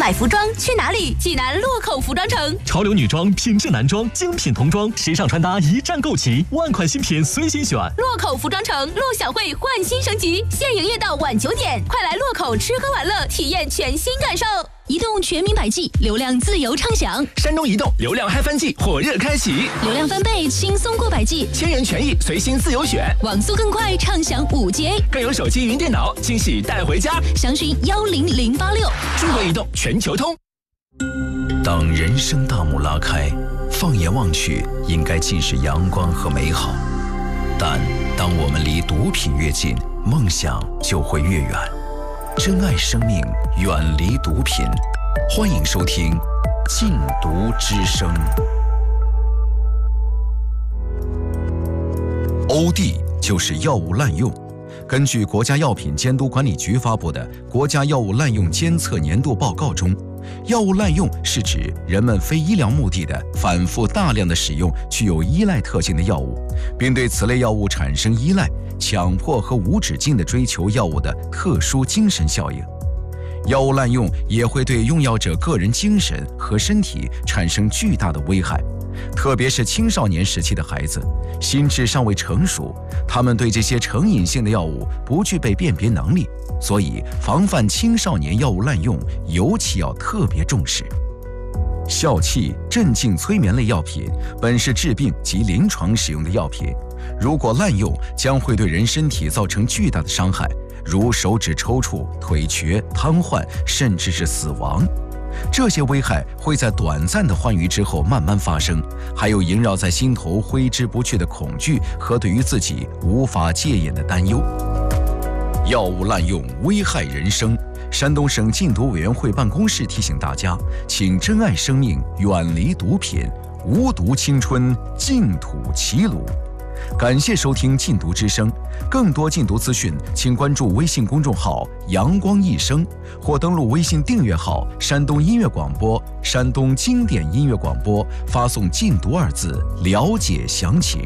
买服装去哪里？济南洛口服装城。 潮流女装、品质男装、精品童装、时尚穿搭一站购齐，万款新品随心选。 洛口服装城陆小慧焕新升级，现营业到晚9点，快来洛口吃喝玩乐，体验全新感受。移动全民百 G， 流量自由畅享。 山东移动流量嗨翻季火热开启， 流量翻倍，轻松过百 G， 千元权益随心自由选， 网速更快，畅享5G， 更有手机云电脑惊喜带回家。 详询10086。 中国移动全球通。 当人生大幕拉开，放眼望去，应该尽是阳光和美好。但当我们离毒品越近，梦想就会越远。珍爱生命，远离毒品。欢迎收听《禁毒之声》。OD 就是药物滥用。根据国家药品监督管理局发布的《国家药物滥用监测年度报告》中，药物滥用是指人们非医疗目的的反复大量的使用具有依赖特性的药物，并对此类药物产生依赖、强迫和无止境地追求药物的特殊精神效应。药物滥用也会对用药者个人精神和身体产生巨大的危害，特别是青少年时期的孩子，心智尚未成熟，他们对这些成瘾性的药物不具备辨别能力，所以防范青少年药物滥用尤其要特别重视。笑气、镇静、催眠类药品本是治病及临床使用的药品，如果滥用，将会对人身体造成巨大的伤害，如手指抽搐、腿瘸、瘫痪，甚至是死亡。这些危害会在短暂的欢愉之后慢慢发生，还有萦绕在心头挥之不去的恐惧和对于自己无法戒烟的担忧。药物滥用危害人生，山东省禁毒委员会办公室提醒大家，请珍爱生命，远离毒品，无毒青春，净土齐鲁。感谢收听禁毒之声，更多禁毒资讯请关注微信公众号阳光一生，或登录微信订阅号山东音乐广播、山东经典音乐广播，发送禁毒2字了解详情。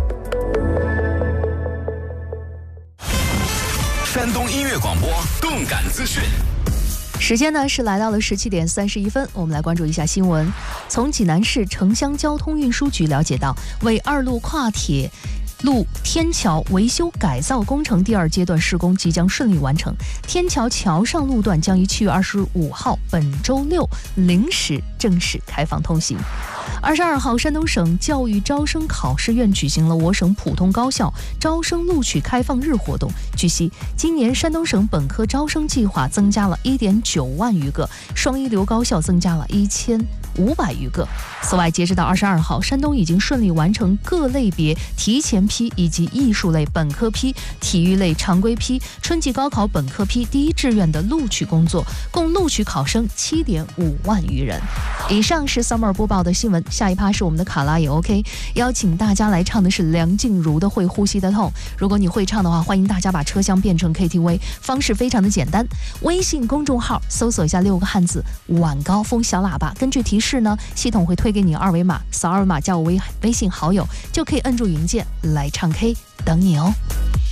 山东音乐广播动感资讯。 时间呢是来到了17点31分，我们来关注一下新闻。从济南市城乡交通运输局了解到，为2路跨铁路天桥维修改造工程第2阶段施工即将顺利完成，天桥桥上路段将于7月25号本周60时正式开放通行。22号，山东省教育招生考试院举行了我省普通高校招生录取开放日活动。据悉，今年山东省本科招生计划增加了1.9万余个，双一流高校增加了1500余个。此外，截止到22号，山东已经顺利完成各类别提前批以及艺术类本科批、体育类常规批、春季高考本科批第1志愿的录取工作，共录取考生7.5万余人。以上是 Summer 播报的新闻，下一趴是我们的卡拉也 OK， 邀请大家来唱的是梁静茹的《会呼吸的痛》。如果你会唱的话，欢迎大家把车厢变成 KTV， 方式非常的简单，微信公众号搜索一下6个汉字晚高峰小喇叭，根据提示呢，系统会推给你2维码，扫2维码加我微信好友，就可以摁住云键来唱 K， 等你哦。